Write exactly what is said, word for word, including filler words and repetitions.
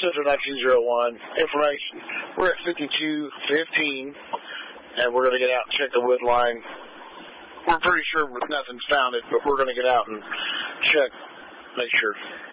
Central nineteen oh one. Information. We're at fifty-two fifteen, and we're going to get out and check the wood line. We're pretty sure nothing's found it, but we're going to get out and check, make sure.